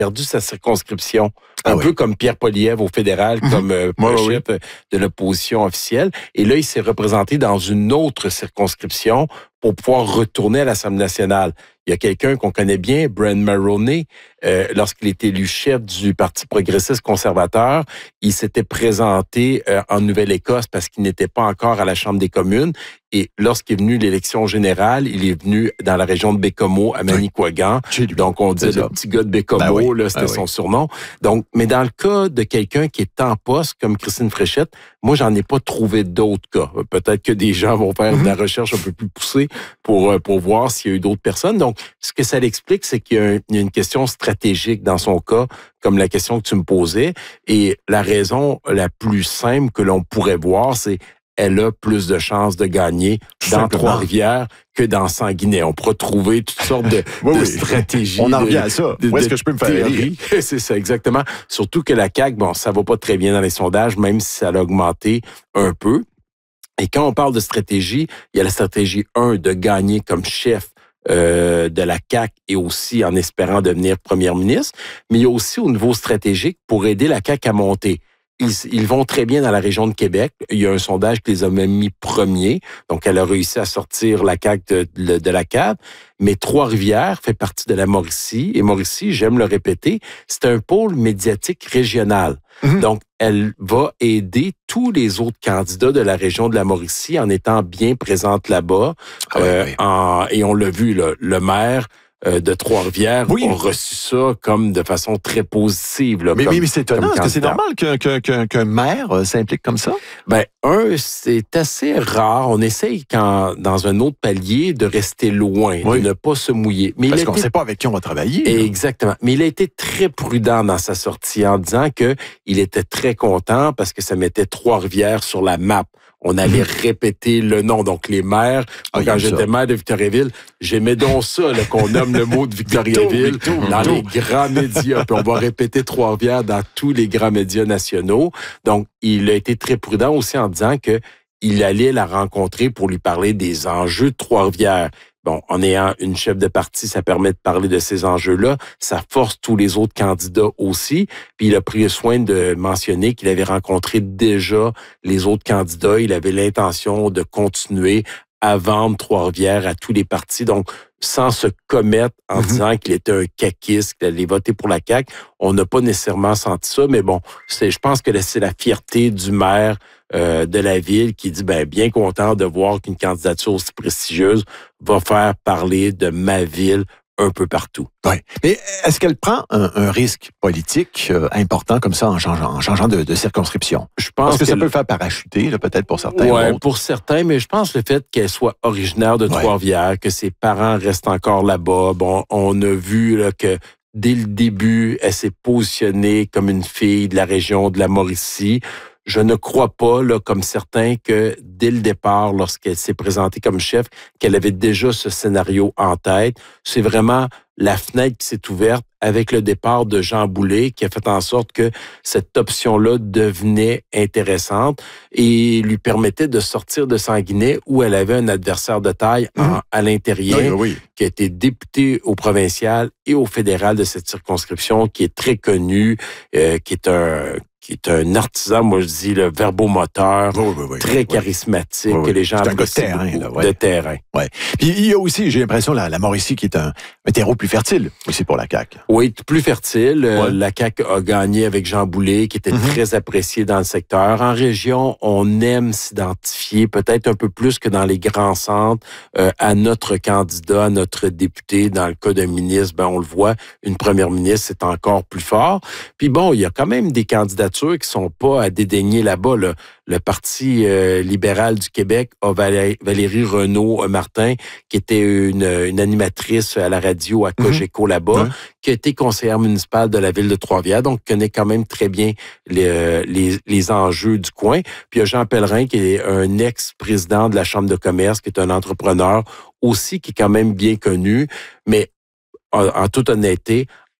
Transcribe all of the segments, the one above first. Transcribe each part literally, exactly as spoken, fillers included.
perdu sa circonscription. Ah un oui. peu comme Pierre Poilievre au fédéral, mmh. comme euh, ouais, chef oui. de l'opposition officielle. Et là, il s'est représenté dans une autre circonscription pour pouvoir retourner à l'Assemblée nationale. Il y a quelqu'un qu'on connaît bien, Brian Mulroney, euh, lorsqu'il était élu chef du Parti progressiste conservateur, il s'était présenté euh, en Nouvelle-Écosse parce qu'il n'était pas encore à la Chambre des communes. Et lorsqu'il est venu l'élection générale, il est venu dans la région de Baie-Comeau, à Manicouagan. Oui. Donc, on disait le petit gars de Baie-Comeau, ben oui. là, c'était ben son oui. surnom. Donc, mais dans le cas de quelqu'un qui est en poste, comme Christine Fréchette, moi, j'en ai pas trouvé d'autres cas. Peut-être que des gens vont faire mm-hmm. de la recherche un peu plus poussée pour, pour voir s'il y a eu d'autres personnes. Donc, ce que ça l'explique, c'est qu'il y a, un, il y a une question stratégique dans son cas, comme la question que tu me posais. Et la raison la plus simple que l'on pourrait voir, c'est elle a plus de chances de gagner dans Trois-Rivières que dans Sanguinet. On pourra trouver toutes sortes de, oui, de oui. stratégies. On en revient à ça. De, Où est-ce que je peux me faire rire? C'est ça, exactement. Surtout que la C A Q, bon, ça va pas très bien dans les sondages, même si ça a augmenté un peu. Et quand on parle de stratégie, il y a la stratégie un de gagner comme chef Euh, de la C A Q et aussi en espérant devenir première ministre, mais il y a aussi au niveau stratégique pour aider la C A Q à monter. Ils, ils vont très bien dans la région de Québec. Il y a un sondage qui les a même mis premiers. Donc, elle a réussi à sortir la C A Q de, de, de la C A Q. Mais Trois-Rivières fait partie de la Mauricie. Et Mauricie, j'aime le répéter, c'est un pôle médiatique régional. Mm-hmm. Donc, elle va aider tous les autres candidats de la région de la Mauricie en étant bien présente là-bas. Ah oui, euh, oui. En, et on l'a vu, là, le maire Euh, de Trois-Rivières oui. ont reçu ça comme de façon très positive. Là, mais, comme, mais, mais c'est étonnant. Est-ce que c'est normal qu'un, qu'un, qu'un, qu'un maire euh, s'implique comme ça? Ben, un, c'est assez rare. On essaye, quand, dans un autre palier, de rester loin, oui. de ne pas se mouiller. Mais Parce il qu'on ne été... sait pas avec qui on va travailler. Exactement. Là. Mais il a été très prudent dans sa sortie en disant que il était très content parce que ça mettait Trois-Rivières sur la map. On allait mmh. répéter le nom. Donc, les maires, ah, quand j'étais ça. maire de Victoriaville, j'aimais donc ça, là, qu'on nomme le mot de Victoriaville Victor, Victor, dans Victor. les grands médias. Puis on va répéter Trois-Rivières dans tous les grands médias nationaux. Donc, il a été très prudent aussi en disant que il allait la rencontrer pour lui parler des enjeux de Trois-Rivières. Bon, en ayant une chef de parti, ça permet de parler de ces enjeux-là. Ça force tous les autres candidats aussi. Puis il a pris soin de mentionner qu'il avait rencontré déjà les autres candidats. Il avait l'intention de continuer à vendre Trois-Rivières à tous les partis. Donc, sans se commettre en mm-hmm. disant qu'il était un caquiste, qu'il allait voter pour la C A Q. On n'a pas nécessairement senti ça, mais bon, c'est, je pense que c'est la fierté du maire euh, de la ville qui dit, ben, bien content de voir qu'une candidature aussi prestigieuse va faire parler de ma ville un peu partout. Oui. Mais est-ce qu'elle prend un, un risque politique euh, important comme ça en changeant, en changeant de, de circonscription? Je pense que ça peut le faire parachuter, là, peut-être pour certains. Oui, pour certains, mais je pense le fait qu'elle soit originaire de Trois-Rivières, ouais. que ses parents restent encore là-bas. Bon, on a vu là, que dès le début, elle s'est positionnée comme une fille de la région de la Mauricie. Je ne crois pas, là, comme certains, que dès le départ, lorsqu'elle s'est présentée comme chef, qu'elle avait déjà ce scénario en tête. C'est vraiment la fenêtre qui s'est ouverte avec le départ de Jean Boulet qui a fait en sorte que cette option-là devenait intéressante et lui permettait de sortir de Sanguinet où elle avait un adversaire de taille mmh. en, à l'intérieur oui, oui. qui a été député au provincial et au fédéral de cette circonscription, qui est très connu, euh, qui est un... qui est un artisan, moi je dis, le verbomoteur, oui, oui, oui, très oui, charismatique, oui, oui. que les gens apprécient de terrain, là, ouais. de terrain. Ouais. Puis il y a aussi, j'ai l'impression, la, la Mauricie qui est un, un terreau plus fertile aussi pour la C A Q. Oui, plus fertile. Ouais. La C A Q a gagné avec Jean Boulet, qui était mm-hmm. très apprécié dans le secteur. En région, on aime s'identifier, peut-être un peu plus que dans les grands centres, euh, à notre candidat, à notre député. Dans le cas d'un ministre, ben on le voit, une première ministre, c'est encore plus fort. Puis bon, il y a quand même des candidats qui sont pas à dédaigner là-bas. Là. Le Parti euh, libéral du Québec a Valérie, Valérie Renaud-Martin, qui était une, une animatrice à la radio à Cogeco mm-hmm. là-bas, ouais. qui a été conseillère municipale de la ville de Trois-Rivières, donc connaît quand même très bien les, les, les enjeux du coin. Puis il y a Jean Pellerin, qui est un ex-président de la Chambre de commerce, qui est un entrepreneur aussi, qui est quand même bien connu, mais en, en toute honnêteté,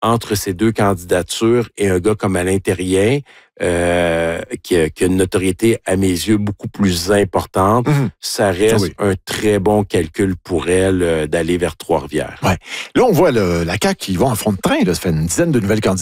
entre ces deux candidatures et un gars comme Alain Terrien, euh, qui, a, qui a une notoriété, à mes yeux, beaucoup plus importante, mm-hmm. ça reste ah oui. un très bon calcul pour elle euh, d'aller vers Trois-Rivières. Ouais. Là, on voit le, la C A Q qui va en front de train. Là. Ça fait une dizaine de nouvelles candidatures.